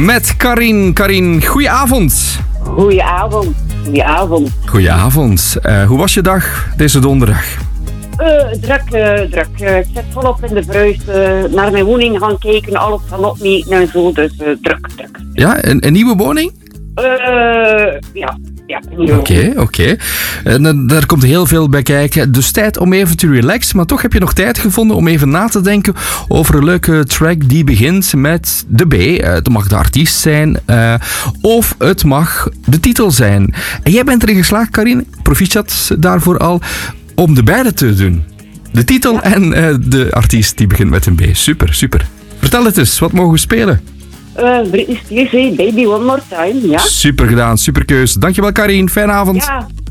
met Karin. Karin, goedenavond. Goedenavond. Hoe was je dag deze donderdag? Druk. Ik zit volop in de bruis. Naar mijn woning gaan kijken, alles van opmeten en zo. Dus druk. Ja, een nieuwe woning? Ja. Een nieuwe woning. Oké. En daar komt heel veel bij kijken. Dus tijd om even te relaxen. Maar toch heb je nog tijd gevonden om even na te denken over een leuke track die begint met de B. Het mag de artiest zijn. Of het mag de titel zijn. En jij bent erin geslaagd, Karin. Proficiat daarvoor al. Om de beide te doen. De titel en de artiest die begint met een B. Super. Vertel het eens, wat mogen we spelen? Britney Spears, Baby One More Time, ja. Super gedaan, super keus. Dankjewel Karin, fijne avond. Ja.